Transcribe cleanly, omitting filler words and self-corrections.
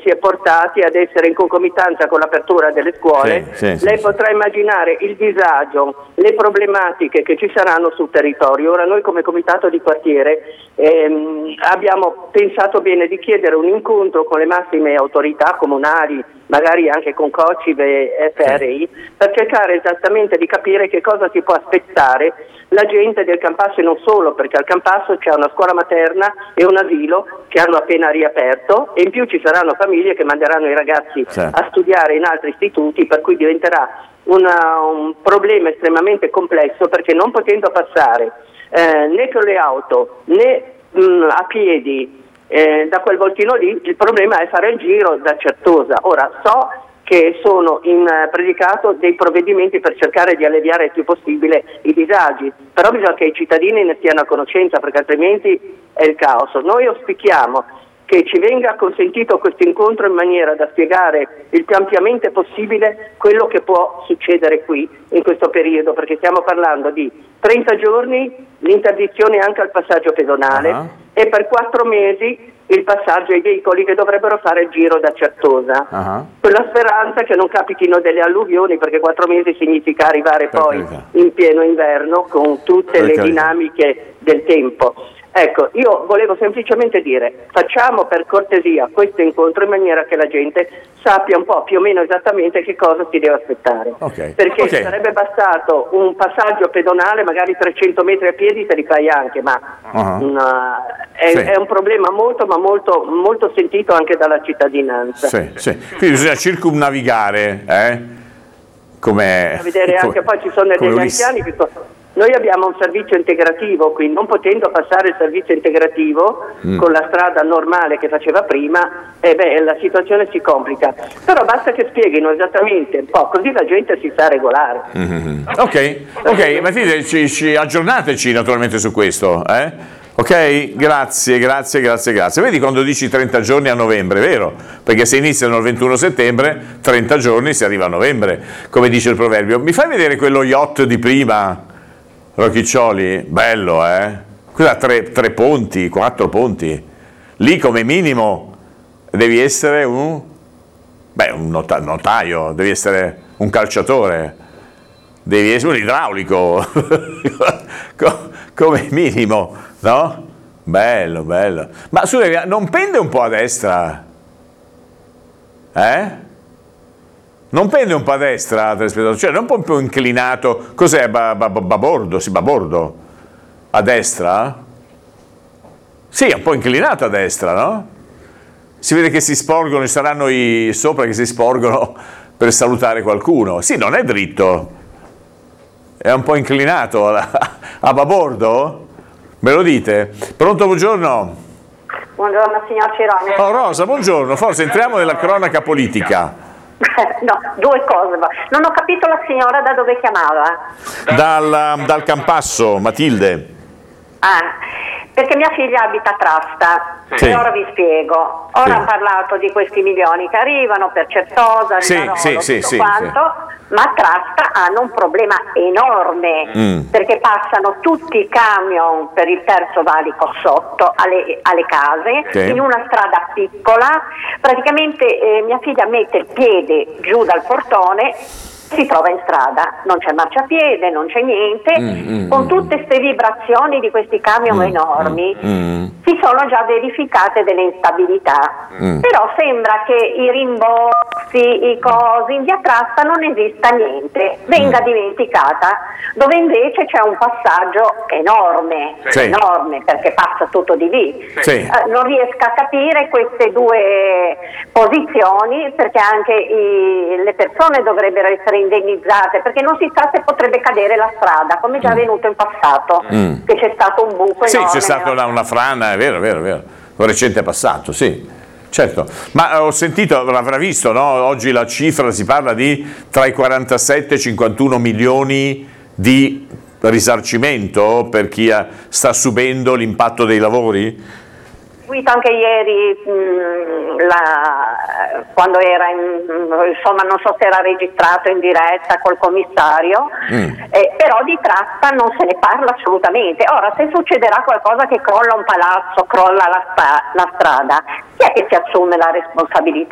si è portati ad essere in concomitanza con l'apertura delle scuole, lei potrà immaginare il disagio, le problematiche che ci saranno sul territorio. Ora noi come comitato di quartiere abbiamo pensato bene di chiedere un incontro con le massime autorità comunali, magari anche con COCIV e FRI, per cercare esattamente di capire che cosa si può aspettare la gente del Campasso, e non solo, perché al Campasso c'è una scuola materna e un asilo che hanno appena riaperto, e in più ci saranno famiglie che manderanno i ragazzi a studiare in altri istituti, per cui diventerà un problema estremamente complesso, perché non potendo passare né con le auto né a piedi da quel voltino lì, il problema è fare il giro da Certosa. Ora so che sono in predicato dei provvedimenti per cercare di alleviare il più possibile i disagi, però bisogna che i cittadini ne siano a conoscenza, perché altrimenti è il caos. Noi auspichiamo che ci venga consentito questo incontro in maniera da spiegare il più ampiamente possibile quello che può succedere qui in questo periodo, perché stiamo parlando di 30 giorni, l'interdizione anche al passaggio pedonale e per 4 mesi il passaggio ai veicoli che dovrebbero fare il giro da Certosa, con la speranza che non capitino delle alluvioni, perché 4 mesi significa arrivare poi in pieno inverno con tutte le dinamiche del tempo. Ecco, io volevo semplicemente dire, facciamo per cortesia questo incontro in maniera che la gente sappia un po' più o meno esattamente che cosa si deve aspettare, perché sarebbe bastato un passaggio pedonale, magari 300 metri a piedi te li fai anche, ma è un problema molto sentito anche dalla cittadinanza. Quindi bisogna circumnavigare, come vedere anche poi ci sono degli anziani che noi abbiamo un servizio integrativo qui, non potendo passare il servizio integrativo con la strada normale che faceva prima, la situazione si complica. Però basta che spieghino esattamente un po', così la gente si sa regolare. Ok, Matilde, ci aggiornateci naturalmente su questo, Ok, grazie. Vedi quando dici 30 giorni a novembre, vero? Perché se iniziano il 21 settembre, 30 giorni si arriva a novembre, come dice il proverbio. Mi fai vedere quello yacht di prima, Rocchiccioli? Bello, Cosa, 3 ponti, 4 ponti? Lì come minimo devi essere un notaio, devi essere un calciatore, devi essere un idraulico, come minimo, no? Bello. Ma scusa, non pende un po' a destra? Non pende un po' a destra, cioè non un po' inclinato? Cos'è? Babordo? Sì, babordo. A destra? Sì, è un po' inclinato a destra, no? Si vede che si sporgono, ci saranno i sopra che si sporgono per salutare qualcuno. Sì, non è dritto. È un po' inclinato a babordo? Me lo dite? Pronto, buongiorno? Buongiorno, signor Cirone. Oh, Rosa, buongiorno. Forse entriamo nella cronaca politica. No, 2 cose. Non ho capito la signora da dove chiamava. Dal Campasso, Matilde. Perché mia figlia abita a Trasta, e ora vi spiego. Ora hanno parlato di questi milioni che arrivano per Certosa, ma a Trasta hanno un problema enorme, perché passano tutti i camion per il terzo valico sotto alle case, in una strada piccola. Praticamente mia figlia mette il piede giù dal portone, si trova in strada, non c'è marciapiede, non c'è niente, con tutte queste vibrazioni di questi camion enormi si sono già verificate delle instabilità, però sembra che i rimborsi, i cosi, in via Trasta non esista niente, venga dimenticata, dove invece c'è un passaggio enorme, perché passa tutto di lì. Non riesco a capire queste 2 posizioni, perché anche le persone dovrebbero essere indennizzate, perché non si sa se potrebbe cadere la strada, come già avvenuto in passato, che c'è stato un buco enorme. C'è stata una frana, è vero, un recente passato, certo. Ma ho sentito, l'avrà visto, no? Oggi la cifra si parla di tra i 47 e i 51 milioni di risarcimento per chi sta subendo l'impatto dei lavori? Ho seguito anche ieri quando era insomma non so se era registrato in diretta col commissario, però di Trasta non se ne parla assolutamente. Ora, se succederà qualcosa, che crolla un palazzo, crolla la strada, chi è che si assume la responsabilità